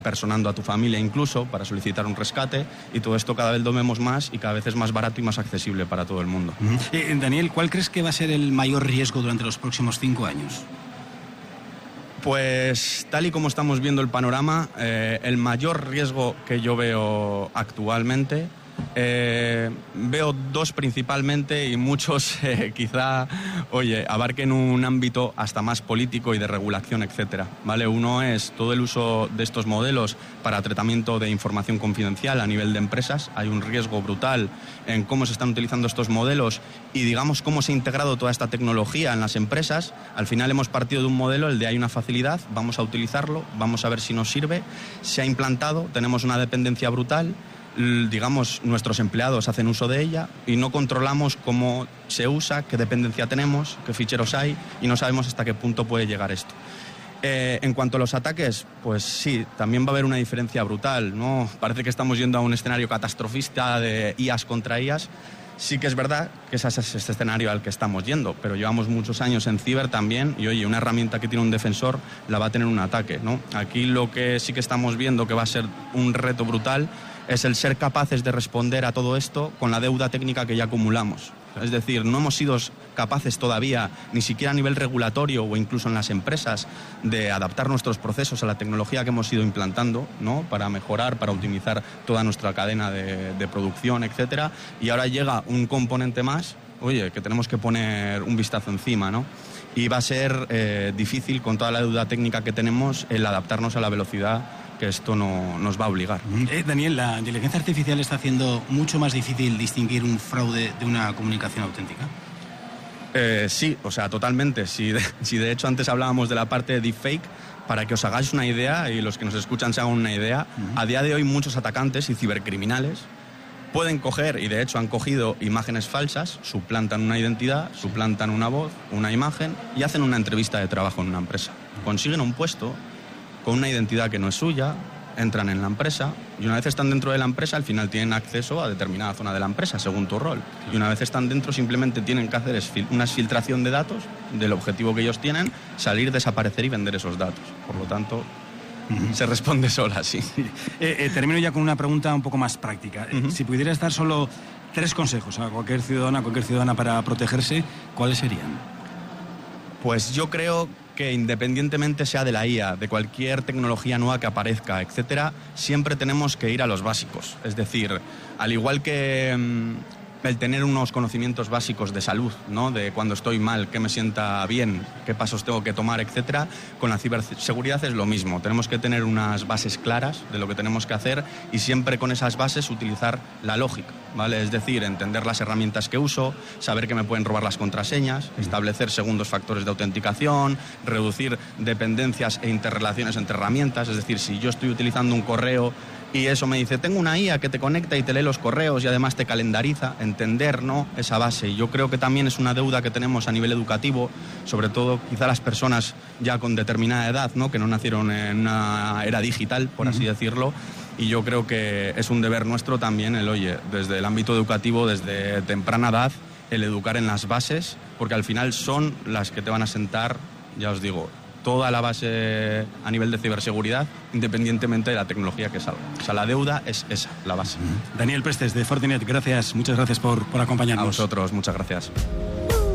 personando a tu familia incluso para solicitar un rescate, y todo esto cada vez lo vemos más y cada vez es más barato y más accesible para todo el mundo. Daniel, ¿cuál crees que va a ser el mayor riesgo durante los próximos 5 años? Pues tal y como estamos viendo el panorama, el mayor riesgo que yo veo actualmente, veo 2 principalmente, y muchos quizá, abarquen un ámbito hasta más político y de regulación, etcétera, ¿vale? Uno es todo el uso de estos modelos para tratamiento de información confidencial a nivel de empresas. Hay un riesgo brutal en cómo se están utilizando estos modelos y, digamos, cómo se ha integrado toda esta tecnología en las empresas. Al final hemos partido de un modelo, el de hay una facilidad, vamos a utilizarlo, vamos a ver si nos sirve. Se ha implantado, tenemos una dependencia brutal. Digamos, nuestros empleados hacen uso de ella y no controlamos cómo se usa, qué dependencia tenemos, qué ficheros hay, y no sabemos hasta qué punto puede llegar esto. En cuanto a los ataques, pues sí, también va a haber una diferencia brutal, ¿no? Parece que estamos yendo a un escenario catastrofista de IAs contra IAs. Sí que es verdad que ese es este escenario al que estamos yendo, pero llevamos muchos años en ciber también y, una herramienta que tiene un defensor la va a tener un ataque, ¿no? Aquí lo que sí que estamos viendo que va a ser un reto brutal es el ser capaces de responder a todo esto con la deuda técnica que ya acumulamos. Es decir, no hemos sido capaces todavía, ni siquiera a nivel regulatorio o incluso en las empresas, de adaptar nuestros procesos a la tecnología que hemos ido implantando, ¿no? Para mejorar, para optimizar toda nuestra cadena de producción, etcétera. Y ahora llega un componente más, que tenemos que poner un vistazo encima, ¿no? Y va a ser difícil, con toda la deuda técnica que tenemos, el adaptarnos a la velocidad que esto nos va a obligar. Daniel, ¿la inteligencia artificial está haciendo mucho más difícil distinguir un fraude de una comunicación auténtica? Sí, totalmente. Si de hecho antes hablábamos de la parte de deepfake, para que os hagáis una idea y los que nos escuchan se hagan una idea, a día de hoy muchos atacantes y cibercriminales pueden coger, y de hecho han cogido, imágenes falsas, suplantan una identidad, suplantan una voz, una imagen, y hacen una entrevista de trabajo en una empresa. Consiguen un puesto con una identidad que no es suya, entran en la empresa, y una vez están dentro de la empresa, al final tienen acceso a determinada zona de la empresa, según tu rol. Y una vez están dentro, simplemente tienen que hacer una filtración de datos del objetivo que ellos tienen, salir, desaparecer y vender esos datos. Por lo tanto, se responde sola, sí. Termino ya con una pregunta un poco más práctica. Si pudieras dar solo 3 consejos a cualquier ciudadana para protegerse, ¿cuáles serían? Pues yo creo que independientemente sea de la IA, de cualquier tecnología nueva que aparezca, etcétera, siempre tenemos que ir a los básicos. Es decir, al igual que el tener unos conocimientos básicos de salud, ¿no? De cuando estoy mal, qué me sienta bien, qué pasos tengo que tomar, etcétera, con la ciberseguridad es lo mismo. Tenemos que tener unas bases claras de lo que tenemos que hacer y siempre con esas bases utilizar la lógica, ¿vale? Es decir, entender las herramientas que uso, saber que me pueden robar las contraseñas, establecer segundos factores de autenticación, reducir dependencias e interrelaciones entre herramientas. Es decir, si yo estoy utilizando un correo y eso me dice, tengo una IA que te conecta y te lee los correos y además te calendariza, entender, ¿no?, esa base. Y yo creo que también es una deuda que tenemos a nivel educativo, sobre todo quizá las personas ya con determinada edad, ¿no?, que no nacieron en una era digital, por así decirlo. Y yo creo que es un deber nuestro también desde el ámbito educativo, desde temprana edad, el educar en las bases, porque al final son las que te van a sentar, ya os digo, toda la base a nivel de ciberseguridad, independientemente de la tecnología que salga. O sea, la deuda es esa, la base. Daniel Prestes, de Fortinet, muchas gracias por acompañarnos. A vosotros, muchas gracias.